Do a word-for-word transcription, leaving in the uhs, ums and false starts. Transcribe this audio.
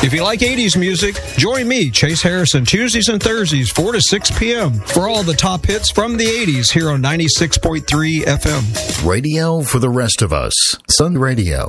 If you like eighties music, join me, Chase Harrison, Tuesdays and Thursdays, four to six p.m. for all the top hits from the eighties here on ninety-six point three F M. Radio for the rest of us. Sun Radio.